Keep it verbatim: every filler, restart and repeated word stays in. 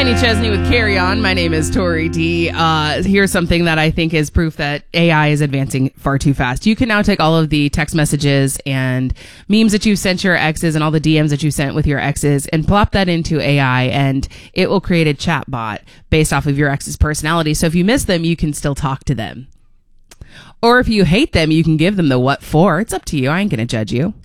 Kenny Chesney with Carry On. My name is Tori D. Uh, here's something that I think is proof that A I is advancing far too fast. You can now take all of the text messages and memes that you sent your exes and all the D Ms that you sent with your exes and plop that into A I, and it will create a chat bot based off of your ex's personality. So if you miss them, you can still talk to them. Or if you hate them, you can give them the what for. It's up to you. I ain't going to judge you.